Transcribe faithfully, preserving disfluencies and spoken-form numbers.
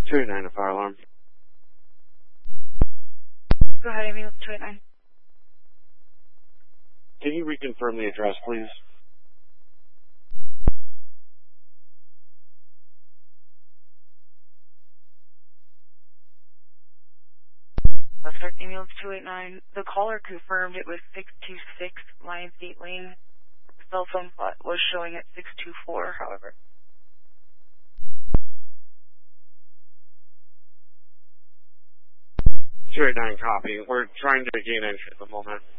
two eight nine, a fire alarm. Go ahead, ambulance two eight nine. Can you reconfirm the address, please? Western ambulance two eight nine. The caller confirmed it was six two six Lionsgate Lane. The cell phone slot was showing at six two four, however. two eight nine, copy. We're trying to gain entry at the moment.